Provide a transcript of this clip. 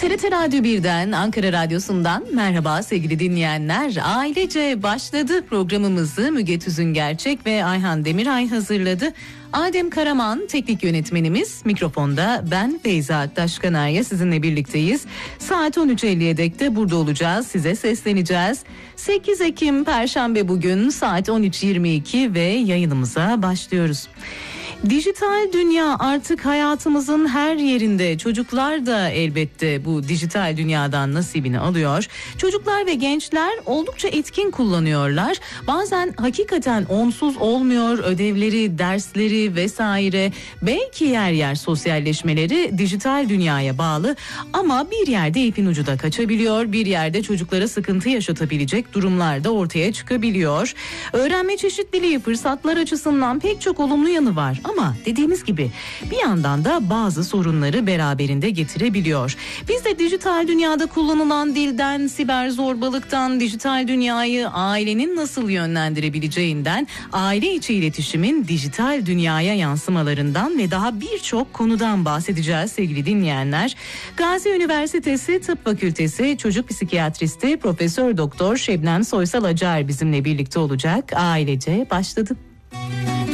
TRT Radyo 1'den, Ankara Radyosu'ndan merhaba sevgili dinleyenler. Ailece başladı programımızı Müge Tüzüngerçek ve Ayhan Demiray hazırladı. Adem Karaman teknik yönetmenimiz, mikrofonda ben Feyza Aktaşkanarya sizinle birlikteyiz. Saat 13.50'ye dek de burada olacağız, size sesleneceğiz. 8 Ekim Perşembe bugün saat 13.22 ve yayınımıza başlıyoruz. Dijital dünya artık hayatımızın her yerinde. Çocuklar da elbette bu dijital dünyadan nasibini alıyor. Çocuklar ve gençler oldukça etkin kullanıyorlar. Bazen hakikaten onsuz olmuyor, ödevleri, dersleri vesaire. Belki yer yer sosyalleşmeleri dijital dünyaya bağlı ama bir yerde ipin ucu da kaçabiliyor. Bir yerde çocuklara sıkıntı yaşatabilecek durumlar da ortaya çıkabiliyor. Öğrenme çeşitliliği, fırsatlar açısından pek çok olumlu yanı var. Ama dediğimiz gibi bir yandan da bazı sorunları beraberinde getirebiliyor. Biz de dijital dünyada kullanılan dilden, siber zorbalıktan, dijital dünyayı ailenin nasıl yönlendirebileceğinden, aile içi iletişimin dijital dünyaya yansımalarından ve daha birçok konudan bahsedeceğiz sevgili dinleyenler. Gazi Üniversitesi Tıp Fakültesi Çocuk Psikiyatristi Profesör Doktor Şebnem Soysal Acar bizimle birlikte olacak. Ailece başladı.